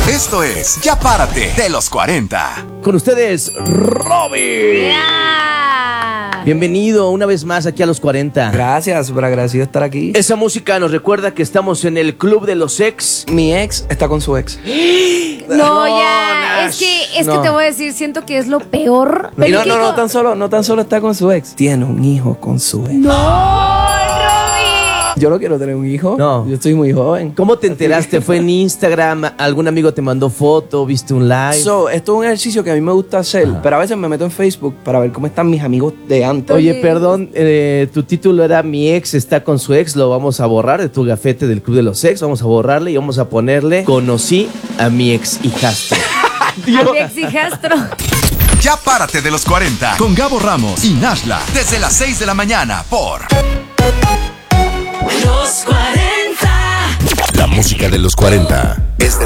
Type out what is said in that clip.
Esto es Ya Párate de los 40. Con ustedes, Robbie. Yeah. Bienvenido una vez más aquí a los 40. Gracias, súper agradecido de estar aquí. Esa música nos recuerda que estamos en el Club de los Ex. Mi ex está con su ex. No, ya. Nash. Es que No. te voy a decir, siento que es lo peor. Y Pero no tan solo está con su ex. Tiene un hijo con su ex. No, Robbie. Yo no quiero tener un hijo. No. Yo estoy muy joven. ¿Cómo te enteraste? ¿Fue en Instagram? ¿Algún amigo te mandó foto? ¿Viste un live? Esto es un ejercicio que a mí me gusta hacer, pero a veces me meto en Facebook para ver cómo están mis amigos de antes. Oye, perdón, tu título era Mi ex está con su ex. Lo vamos a borrar de tu gafete del Club de los Ex. Vamos a borrarle y vamos a ponerle Conocí a mi ex hijastro. A mi ex hijastro. Ya Párate de los 40 con Gabo Ramos y Nashla desde las 6 de la mañana por Los 40. La música de los 40 es de